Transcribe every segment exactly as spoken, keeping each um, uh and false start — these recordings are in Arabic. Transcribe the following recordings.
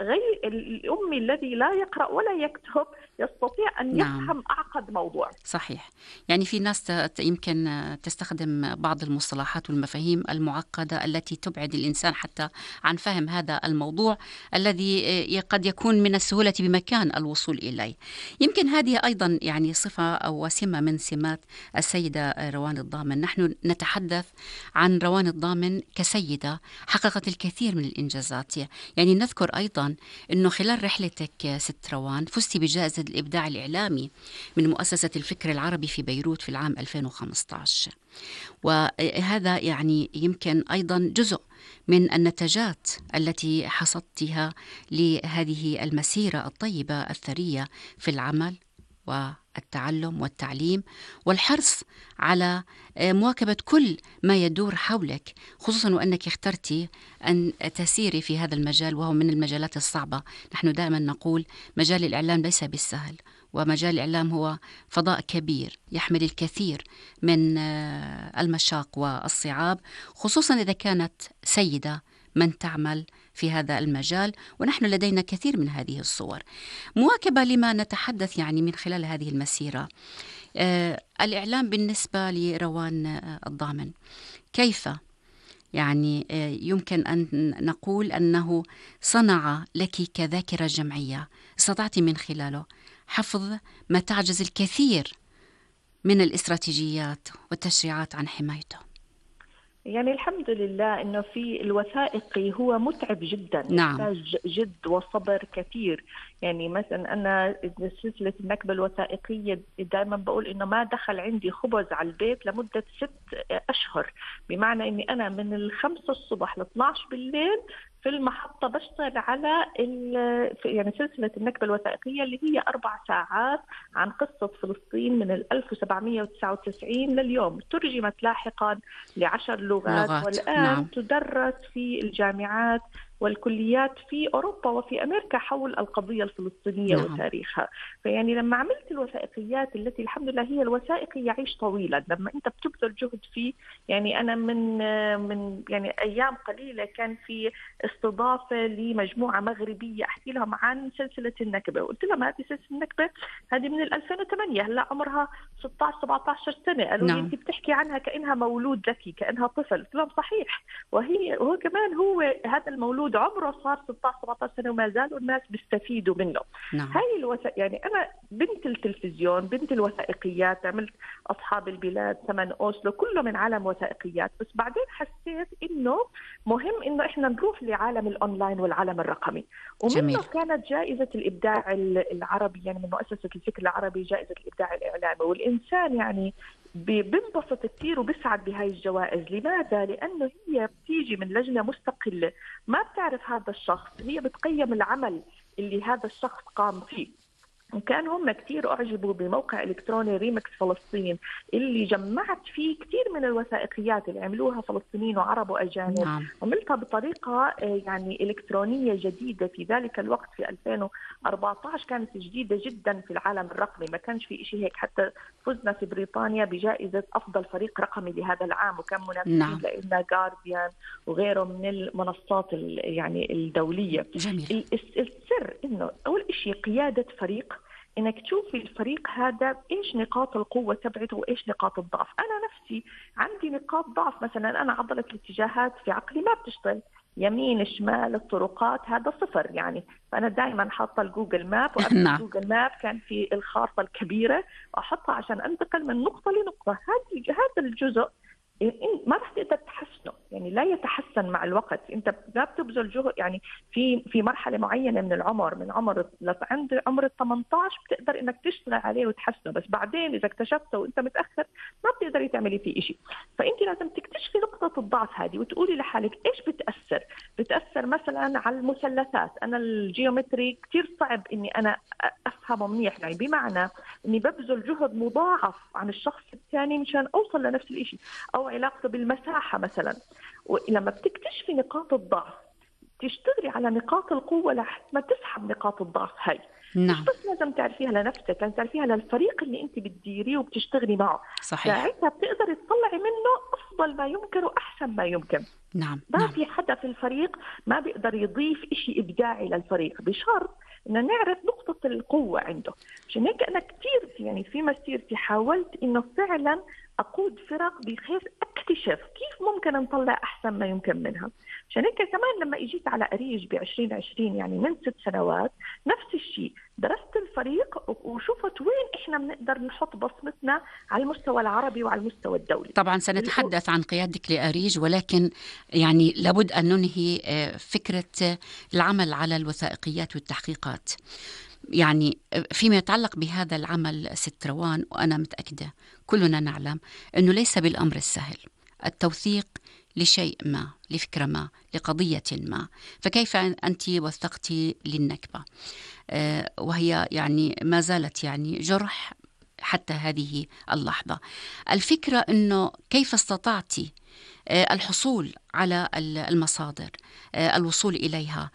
غير الأمي الذي لا يقرأ ولا يكتب يستطيع أن نعم. يفهم أعقد موضوع. صحيح. يعني في ناس ت- يمكن تستخدم بعض المصطلحات والمفاهيم المعقدة التي تبعد الإنسان حتى عن فهم هذا الموضوع الذي قد يكون من السهولة بمكان الوصول إليه. يمكن هذه أيضا يعني صفة أو سمة من سمات السيدة روان الضامن. نحن نتحدث عن روان الضامن كسيدة حققت الكثير من الإنجازات. يعني نذكر أيضا أنه خلال رحلتك ست روان فزتي بجائزة الإبداع الإعلامي من مؤسسة الفكر العربي في بيروت في العام ألفين وخمسة عشر، وهذا يعني يمكن أيضا جزء من النتاجات التي حصدتها لهذه المسيرة الطيبة الثرية في العمل والتعلم والتعليم والحرص على مواكبة كل ما يدور حولك، خصوصا وأنك اخترتي أن تسيري في هذا المجال وهو من المجالات الصعبة. نحن دائما نقول مجال الإعلام ليس بالسهل، ومجال الإعلام هو فضاء كبير يحمل الكثير من المشاق والصعاب، خصوصا إذا كانت سيدة من تعمل في هذا المجال، ونحن لدينا كثير من هذه الصور. مواكبة لما نتحدث يعني من خلال هذه المسيرة، آه الإعلام بالنسبة لروان آه الضامن كيف يعني آه يمكن أن نقول أنه صنع لك كذاكرة جمعية استطعت من خلاله حفظ ما تعجز الكثير من الاستراتيجيات والتشريعات عن حمايته؟ يعني الحمد لله إنه في الوثائقي هو متعب جدا، نعم. يحتاج جد وصبر كثير. يعني مثلا أنا سلسلة النكبة الوثائقية دائما بقول إنه ما دخل عندي خبز على البيت لمدة ست أشهر، بمعنى إني أنا من الخمسة الصبح ل اثناشر بالليل في المحطة بشتغل على يعني سلسلة النكبة الوثائقية اللي هي أربع ساعات عن قصة فلسطين من ألف وسبعمئة وتسعة وتسعين لليوم، ترجمت لاحقا لعشر لغات, لغات. والآن نعم. تدرس في الجامعات والكليات في أوروبا وفي أمريكا حول القضية الفلسطينية نعم. وتاريخها. فيعني لما عملت الوثائقيات التي الحمد لله هي الوثائقي يعيش طويلا، لما أنت بتبذل جهد فيه. يعني أنا من من يعني أيام قليلة كان في استضافة لمجموعة مغربية أحكي لهم عن سلسلة النكبة، وقلت لهم هذه سلسلة النكبة هذه من ألفين وثمانية، هلا عمرها ستة عشر سبعة عشر سنة. قالوا لي نعم. أنت بتحكي عنها كأنها مولود لك، كأنها طفل. قلت لهم صحيح، وهي وهو كمان هو هذا المولود عمره صار ستة عشر سبعة عشر سنة وما زالوا الناس بيستفيدوا منه. نعم. هاي الوثائق يعني أنا بنت التلفزيون، بنت الوثائقيات، عملت أصحاب البلاد، ثمن أوسلو، كله من عالم وثائقيات. بس بعدين حسيت إنه مهم إنه إحنا نروح لعالم الأونلاين والعالم الرقمي، ومنه جميل. كانت جائزة الإبداع العربي يعني من مؤسسة الفكر العربي جائزة الإبداع الإعلامي، والإنسان يعني بينبسط كثير وبيسعد بهاي الجوائز. لماذا؟ لأنه هي بتيجي من لجنة مستقلة ما بتعرف هذا الشخص، هي بتقيم العمل اللي هذا الشخص قام فيه. وكان هم كتير أعجبوا بموقع إلكتروني ريمكس فلسطين اللي جمعت فيه كتير من الوثائقيات اللي عملوها فلسطينيين وعرب وأجانب. نعم. عملتها بطريقة يعني إلكترونية جديدة في ذلك الوقت في ألفين وأربعة عشر، كانت جديدة جدا في العالم الرقمي، ما كانش في إشي هيك. حتى فزنا في بريطانيا بجائزة أفضل فريق رقمي لهذا العام، وكان منافسين نعم. لنا جارديان وغيره من المنصات يعني الدولية. جميل. السر إنه أول إشي قيادة فريق، إنك تشوفي الفريق هذا إيش نقاط القوة تبعته وإيش نقاط الضعف. أنا نفسي عندي نقاط ضعف، مثلا أنا عضلة الاتجاهات في عقلي ما بتشتغل، يمين شمال الطرقات هذا صفر يعني. فأنا دائما حاطة الجوجل ماب، وقبل الجوجل ماب كان في الخارطة الكبيرة وأحطها عشان أنتقل من نقطة لنقطة. هذا هذا الجزء ما راح تقدر تحسنه، يعني لا يتحسن مع الوقت. انت لا بتبذل جهد يعني في في مرحله معينه من العمر، من عمر عند عمر ثمانية عشر بتقدر انك تشتغل عليه وتحسنه، بس بعدين اذا اكتشفته وانت متاخر ما بتقدري تعملي فيه شيء. فانت لازم تكتشفي نقطه الضعف هذه وتقولي لحالك ايش بتاثر. بتاثر مثلا على المثلثات، انا الجيومتري كثير صعب اني انا افهمه منيح، يعني بمعنى اني ببذل جهد مضاعف عن الشخص الثاني مشان اوصل لنفس الشيء. او علاقته بالمساحة مثلا. ولما بتكتشفي نقاط الضعف تشتغلي على نقاط القوة لحتى ما تسحب نقاط الضعف هاي. مش نعم. بس لازم تعرفيها لنفسك، لازم تعرفيها للفريق اللي انت بتديريه وبتشتغلي معه. صحيح. ساعتها بتقدري تطلعي منه افضل ما يمكن واحسن ما يمكن. نعم. ما نعم. في حدا في الفريق ما بيقدر يضيف إشي إبداعي للفريق بشرط إن نعرف نقطة القوة عنده. عشان هيك أنا كتير يعني في مسيرتي حاولت إنه فعلا أقود فرق بحيث أكتشف كيف ممكن نطلع أحسن ما يمكن منها. عشان هيك كمان لما إجيت على أريج بعشرين عشرين يعني من ست سنوات نفس الشيء، درست الفريق وشفت وين إحنا بنقدر نحط بصمتنا على المستوى العربي وعلى المستوى الدولي. طبعا سنتحدث عن قيادتك لأريج، ولكن يعني لابد أن ننهي فكرة العمل على الوثائقيات والتحقيقات. يعني فيما يتعلق بهذا العمل ست روان، وأنا متأكدة كلنا نعلم أنه ليس بالأمر السهل التوثيق لشيء ما، لفكرة ما، لقضية ما. فكيف أنت وثقتي للنكبة وهي يعني ما زالت يعني جرح حتى هذه اللحظة؟ الفكرة أنه كيف استطعتي الحصول على المصادر، الوصول إليها،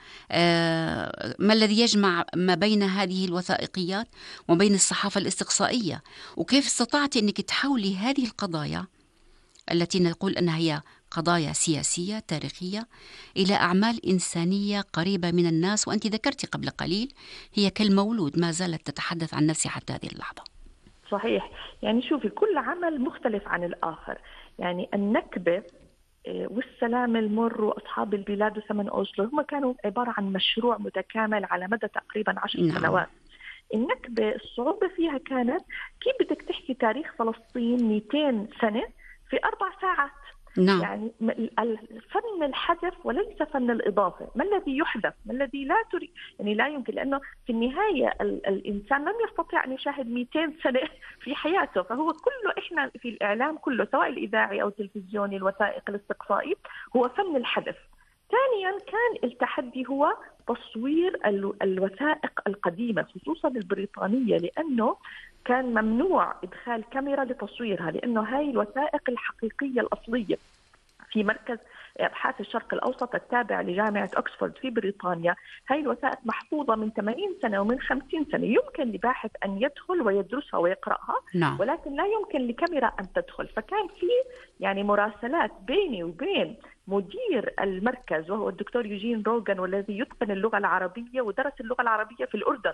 ما الذي يجمع ما بين هذه الوثائقيات وبين الصحافة الاستقصائية، وكيف استطعت أنك تحولي هذه القضايا التي نقول أنها هي قضايا سياسية تاريخية إلى أعمال إنسانية قريبة من الناس؟ وأنت ذكرتي قبل قليل هي كالمولود ما زالت تتحدث عن نفسها حتى هذه اللحظة. صحيح. يعني شوفي كل عمل مختلف عن الآخر. يعني النكبة والسلام المر وأصحاب البلاد وثمن أوسلو هم كانوا عبارة عن مشروع متكامل على مدى تقريبا عشر نعم. سنوات. النكبة الصعوبة فيها كانت كيف بدك تحكي تاريخ فلسطين مئتين سنة في أربع ساعات. نعم. يعني فن الحذف وليس فن الإضافة. ما الذي يحذف؟ ما الذي لا تريد؟ يعني لا يمكن، لأنه في النهاية الإنسان لم يستطيع أن يشاهد مئتين سنة في حياته. فهو كله إحنا في الإعلام كله سواء الإذاعي أو التلفزيوني الوثائق الاستقصائي هو فن الحذف. ثانيا كان التحدي هو تصوير الوثائق القديمة خصوصا البريطانية، لأنه كان ممنوع إدخال كاميرا لتصويرها، لأنه هاي الوثائق الحقيقية الأصلية في مركز أبحاث الشرق الأوسط التابع لجامعة أكسفورد في بريطانيا. هاي الوثائق محفوظة من ثمانين سنة ومن خمسين سنة، يمكن لباحث أن يدخل ويدرسها ويقرأها نعم. ولكن لا يمكن لكاميرا أن تدخل. فكان في يعني مراسلات بيني وبين مدير المركز وهو الدكتور يوجين روغان، والذي يتقن اللغة العربية ودرس اللغة العربية في الأردن،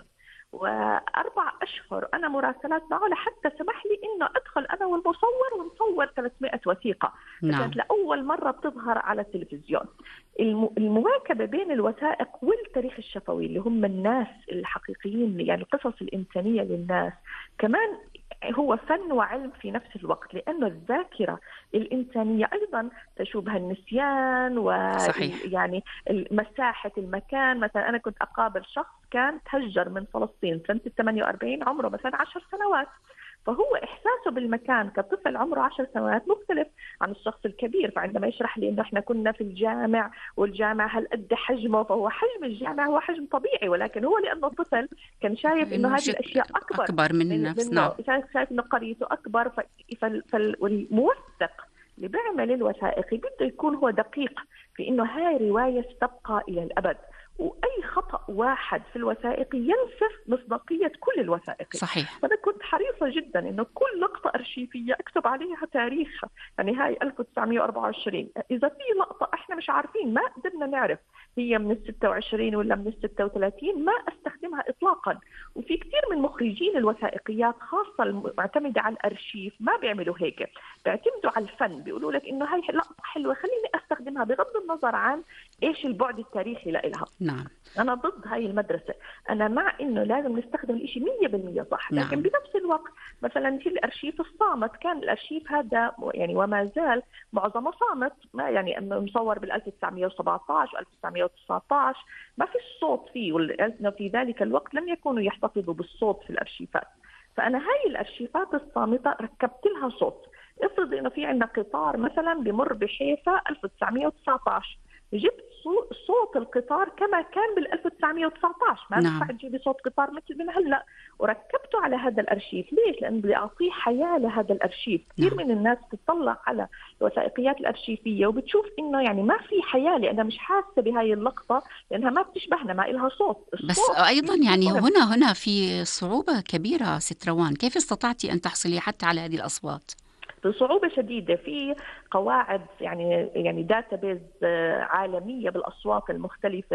وأربع أشهر أنا مراسلات معه لحتى سمح لي إنه أدخل أنا والمصور ونصور ثلاثمائة وثيقة. نعم. كانت لأول مرة بتظهر على التلفزيون. المواكبة بين الوثائق والتاريخ الشفوي اللي هم الناس الحقيقيين، يعني القصص الإنسانية للناس، كمان هو فن وعلم في نفس الوقت، لأنه الذاكرة الإنسانية أيضا تشوبها النسيان ويعني مساحة المكان. مثلا أنا كنت أقابل شخص كان تهجر من فلسطين سنة ثمانية وأربعين، عمره مثلا عشر سنوات، فهو إحساسه بالمكان كطفل عمره عشر سنوات مختلف عن الشخص الكبير. فعندما يشرح لي إنه إحنا كنا في الجامع والجامع هل قد حجمه، فهو حجم الجامع هو حجم طبيعي، ولكن هو لأنه طفل كان شايف إنه هذه الأشياء أكبر, أكبر من النفس. نعم. شايف إنه قريته أكبر. فالموثق اللي بيعمل الوثائقي بده يكون هو دقيق في إنه هاي رواية ستبقى إلى الأبد، وأي خطأ واحد في الوثائقي ينسف مصداقية كل الوثائقي. صحيح. فأنا كنت حريصة جدا إنه كل لقطة أرشيفية أكتب عليها تاريخها، يعني هاي ألف وتسعمائة وأربعة وعشرين. إذا في لقطة إحنا مش عارفين، ما قدرنا نعرف هي من الستة وعشرين ولا من الستة وثلاثين، ما أستخدمها إطلاقا. وفي كثير من مخرجين الوثائقيات خاصة المعتمدة على الأرشيف ما بيعملوا هيك، بيعتمدوا على الفن، بيقولوا لك إنه هاي لقطة حلوة خليني أستخدمها بغض النظر عن إيش البعد التاريخي لإلها. نعم. أنا ضد هاي المدرسة. أنا مع إنه لازم نستخدم الإشي مية بالمية صح، لكن نعم. بنفس الوقت مثلا في الأرشيف الصامت، كان الأرشيف هذا يعني وما زال معظمه صامت، ما يعني مصور بال ألف وتسعمائة وسبعة عشر ألف وتسعمائة وتسعة عشر، ما في الصوت فيه، ولأنه في ذلك الوقت لم يكونوا يحتفظوا بالصوت في الأرشيفات. فأنا هاي الأرشيفات الصامتة ركبت لها صوت. افرض إنه في عندنا قطار مثلا بمر بحيفا ألف وتسعمائة وتسعة عشر، جبت صوت القطار كما كان بال ألف وتسعمية وتسعطعش، ما نعم. ينفع تجيبي صوت قطار مثل من هلا، وركبته على هذا الارشيف. ليش؟ لانه بدي اعطيه حياه لهذا الارشيف. كثير نعم. من الناس بتطلع على الوثائقيات الارشيفيه وبتشوف انه يعني ما في حياه، لانها مش حاسه بهاي اللقطه، لانها ما بتشبهنا، ما إلها صوت. بس أيضا يعني هنا هنا في صعوبة كبيرة ست روان، كيف استطعتي أن تحصلي حتى على هذه الأصوات؟ بصعوبة شديدة. في قواعد يعني يعني داتابيز عالمية بالأصوات المختلفة